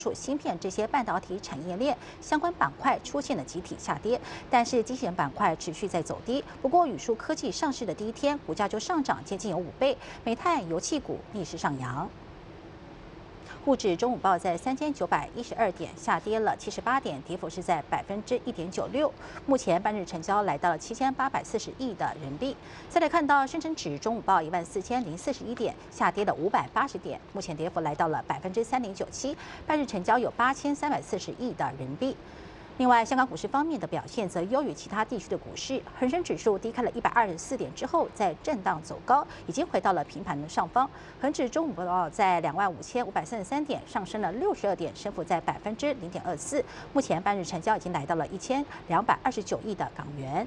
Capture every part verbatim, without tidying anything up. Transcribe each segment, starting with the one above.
芯片这些半导体产业链相关板块出现了集体下跌，但是机器人板块持续在走低。不过宇树科技上市的第一天，股价就上涨接近有五倍，煤炭、油气股逆势上扬。 沪指中午报在三千九百一十二点，下跌了七十八点，跌幅是在百分之一点九六。目前半日成交来到了七千八百四十亿的人民币。再来看到深成指中午报一万四千零四十一点，下跌了五百八十点，目前跌幅来到了百分之三点九七。半日成交有八千三百四十亿的人民币。 另外，香港股市方面的表现则优于其他地区的股市。恒生指数低开了一百二十四点之后，在震荡走高，已经回到了平盘的上方。恒指中午报在两万五千五百三十三点，上升了六十二点，升幅在百分之零点二四。目前半日成交已经来到了一千两百二十九亿的港元。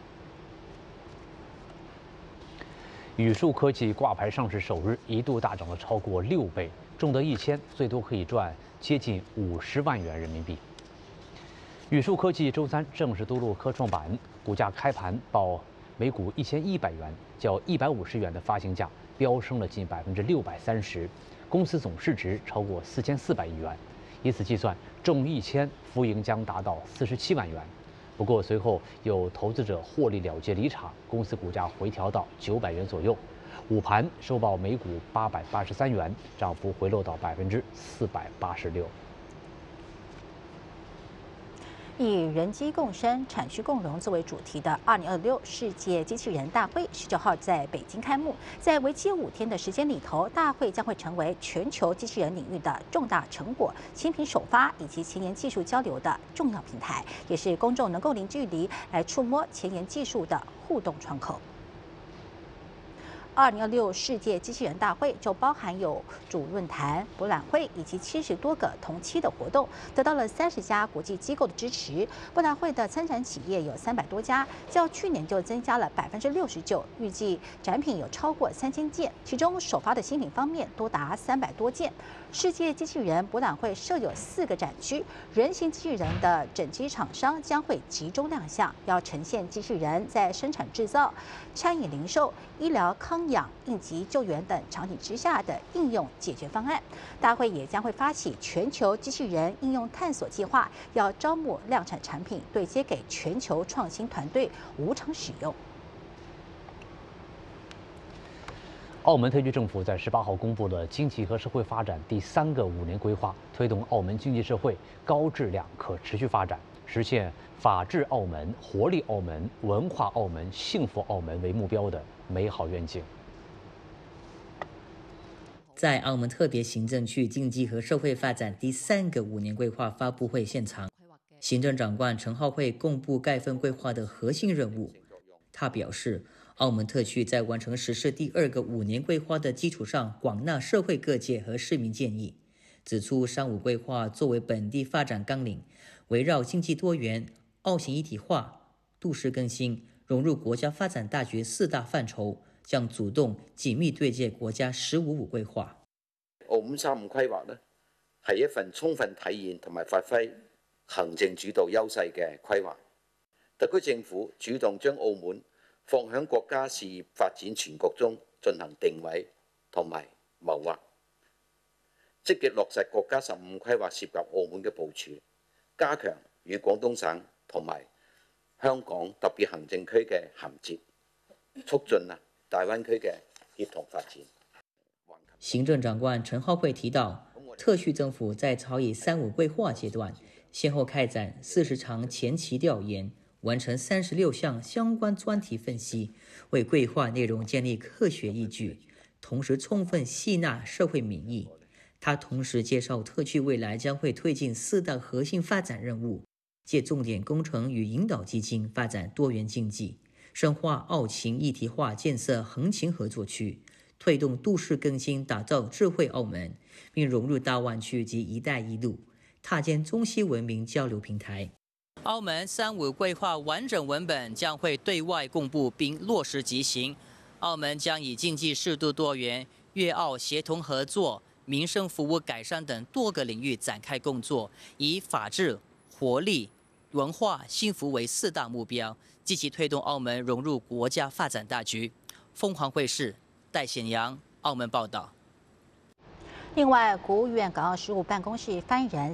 宇树科技挂牌上市首日一度大涨了超过六倍，中得一千，最多可以赚接近五十万元人民币。 宇树科技周三正式登陆科创板，股价开盘报每股一千一百元，较一百五十元的发行价飙升了近百分之六百三十。公司总市值超过四千四百亿元，以此计算，中一千浮盈将达到四十七万元。不过随后有投资者获利了结离场，公司股价回调到九百元左右。午盘收报每股八百八十三元，涨幅回落到百分之四百八十六。 以人机共生、产需共荣作为主题的二零二六世界机器人大会十九号在北京开幕。在为期五天的时间里头，大会将会成为全球机器人领域的重大成果、新品首发以及前沿技术交流的重要平台，也是公众能够零距离来触摸前沿技术的互动窗口。 二零二六世界机器人大会就包含有主论坛、博览会以及七十多个同期的活动，得到了三十家国际机构的支持。博览会的参展企业有三百多家，较去年就增加了百分之六十九，预计展品有超过三千件，其中首发的新品方面多达三百多件。世界机器人博览会设有四个展区，人形机器人的整机厂商将会集中亮相，要呈现机器人在生产制造、餐饮零售、医疗康 养、应急救援等场景之下的应用解决方案。大会也将会发起全球机器人应用探索计划，要招募量产产品，对接给全球创新团队无偿使用。 澳门特区政府在十八号公布了经济和社会发展第三个五年规划，推动澳门经济社会高质量可持续发展，实现法治澳门、活力澳门、文化澳门、幸福澳门为目标的美好愿景。 在澳门特别行政区经济和社会发展第三个五年规划发布会现场，行政长官陈浩慧公布该份规划的核心任务。他表示，澳门特区在完成实施第二个五年规划的基础上，广纳社会各界和市民建议，指出三五规划作为本地发展纲领，围绕经济多元、澳型一体化、都市更新、融入国家發展大局四大範疇，將主動緊密對接國家十五五規劃。 澳門三五規劃呢，係一份充分體現同埋發揮行政主導優勢嘅規劃。特區政府主動將澳門放響國家事業發展全局中進行定位同埋謀劃，積極落實國家十五規劃涉及澳門嘅部署，加強與廣東省同埋香港特別行政區嘅銜接，促進啊大灣區嘅協同發展。 行政長官陳浩慧提到，特區政府在草擬三五規劃階段，先後開展四十場前期調研，完成三十六項相關專題分析，為規劃內容建立科學依據，同時充分吸納社會民意。他同時介紹特區未來將會推進四大核心發展任務，借重點工程與引導基金發展多元經濟，深化澳情一體化建設橫琴合作區，推動都市更新打造智慧澳門，並融入大灣區及一帶一路，踏建中西文明交流平台。澳門三五規劃完整文本將會對外公布並落實執行。澳門將以經濟適度多元、粵澳協同合作、民生服務改善等多個領域展開工作，以法治、活力、文化、幸福為四大目標，積極推動澳門融入國家發展大局。鳳凰衛視戴顯陽澳門報道。 另外，国务院港澳事务办公室发言人